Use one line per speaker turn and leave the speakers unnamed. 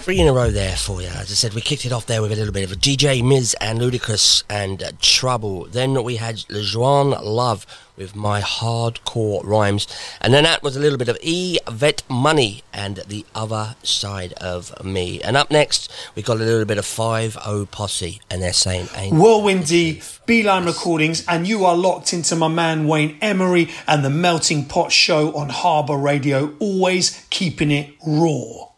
3 in a row there for you. As I said, we kicked it off there with a little bit of a DJ Miz and Ludacris and Trouble. Then we had LeJoin Love with My Hardcore Rhymes. And then that was a little bit of Yvette Money and The Other Side of Me. And up next, we got a little bit of 5-0 Posse, and they're saying ain't
Whirlwindy, Beeline Recordings, and you are locked into my man Wayne Emery and the Melting Pot Show on Harbour Radio, always keeping it raw.